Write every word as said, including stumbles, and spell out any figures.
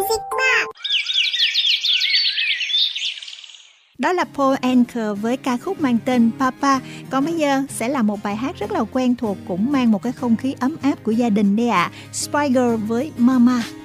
Music Box. Đó là Paul Anka với ca khúc mang tên Papa. Còn bây giờ sẽ là một bài hát rất là quen thuộc, cũng mang một cái không khí ấm áp của gia đình đây ạ. À. Spiger với Mama.